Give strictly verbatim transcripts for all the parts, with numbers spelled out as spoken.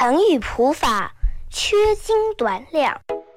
成语普法：缺斤短两。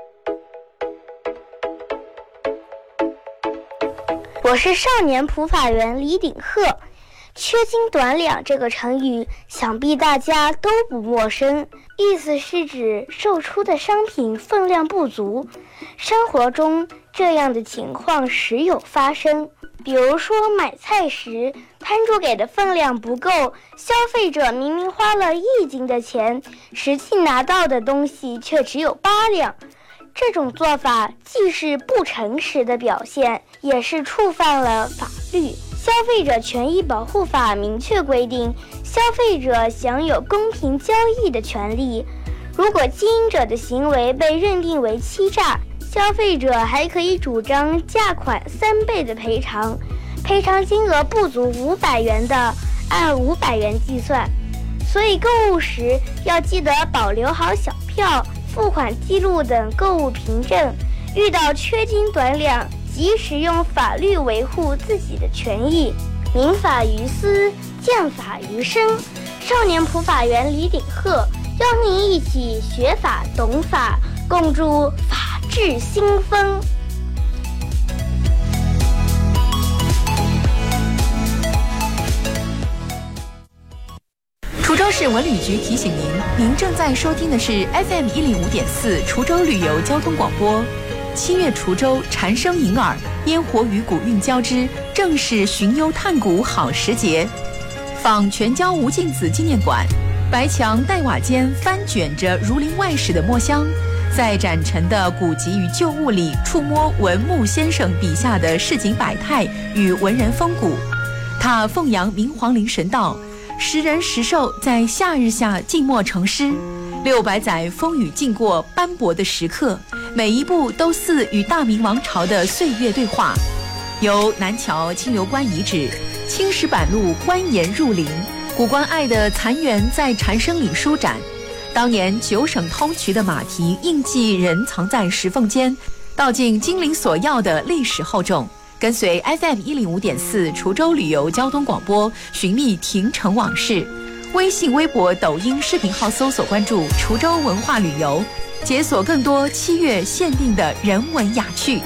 我是少年普法员李鼎鹤。缺斤短两这个成语想必大家都不陌生，意思是指售出的商品分量不足。生活中这样的情况时有发生，比如说买菜时摊主给的分量不够，消费者明明花了一斤的钱，实际拿到的东西却只有八两。这种做法既是不诚实的表现，也是触犯了法律。消费者权益保护法明确规定，消费者享有公平交易的权利。如果经营者的行为被认定为欺诈，消费者还可以主张价款三倍的赔偿，赔偿金额不足五百元的，按五百元计算。所以购物时要记得保留好小票、付款记录等购物凭证。遇到缺斤短两，及时用法律维护自己的权益。民法于私，剑法于身。少年普法员李鼎鹤邀您一起学法懂法，共筑法治新风。 滁州市文旅局提醒您，您正在收听的是 F M 一零五点四滁州旅游交通广播。七月滁州蝉声迎耳，烟火与古韵交织，正是寻幽探古好时节。仿全椒吴敬梓纪念馆，白墙黛瓦间翻卷着儒林外史的墨香，在展陈的古籍与旧物里触摸文牧先生笔下的市井百态与文人风骨。他奉扬明皇陵神道，时人时兽在夏日下静默成诗，六百载风雨浸过斑驳的时刻，每一步都似与大明王朝的岁月对话。由南桥清流关遗址、青石板路关岩入陵，古关爱的残垣在蝉声里舒展。当年九省通衢的马蹄印记仍藏在石缝间，道尽金陵索要的历史厚重。跟随 F M 一零五点四滁州旅游交通广播，寻觅亭城往事。微信、微博、抖音视频号搜索关注滁州文化旅游，解锁更多七月限定的人文雅趣。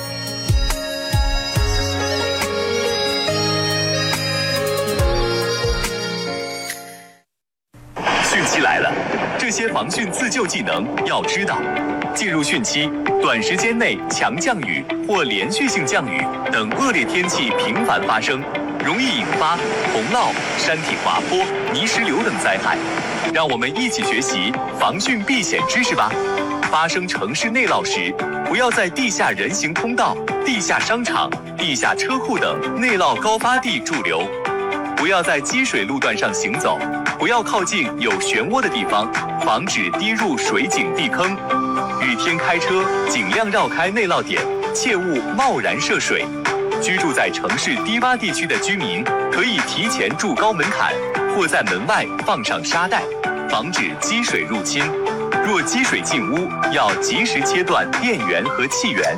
汛期来了，这些防汛自救技能要知道。进入汛期，短时间内强降雨或连续性降雨等恶劣天气频繁发生，容易引发洪涝、山体滑坡、泥石流等灾害。让我们一起学习防汛避险知识吧。发生城市内涝时，不要在地下人行通道、地下商场、地下车库等内涝高发地驻留，不要在积水路段上行走，不要靠近有漩涡的地方，防止滴入水井地坑。雨天开车尽量绕开内涝点，切勿贸然涉水。居住在城市低洼地区的居民可以提前筑高门槛，或在门外放上沙袋，防止积水入侵。若积水进屋，要及时切断电源和气源。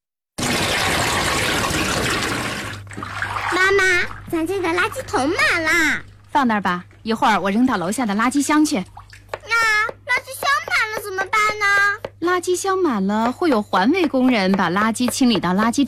妈妈，咱家的垃圾桶满啦， 放那儿吧，一会儿我扔到楼下的垃圾箱去。 那垃圾箱满了怎么办呢？ 垃圾箱满了，会有环卫工人把垃圾清理到垃圾